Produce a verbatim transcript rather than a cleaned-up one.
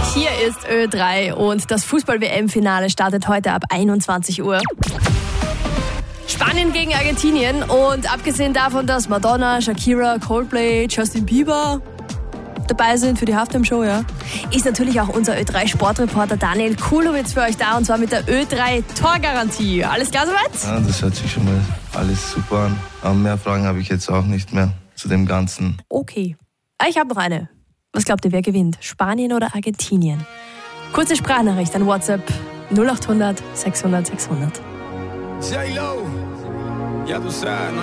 Hier ist Ö drei und das Fußball-W M-Finale startet heute ab einundzwanzig Uhr. Spanien gegen Argentinien und abgesehen davon, dass Madonna, Shakira, Coldplay, Justin Bieber dabei sind für die Halftime-Show, ja, ist natürlich auch unser Ö drei Sportreporter Daniel Kulowitz für euch da und zwar mit der Ö drei Torgarantie. Alles klar soweit? Ja, das hört sich schon mal alles super an. Aber mehr Fragen habe ich jetzt auch nicht mehr zu dem Ganzen. Okay. Ich habe noch eine. Was glaubt ihr, wer gewinnt? Spanien oder Argentinien? Kurze Sprachnachricht an WhatsApp null acht hundert sechshundert sechshundert. J-Lo, ya tú sabes, ¿no?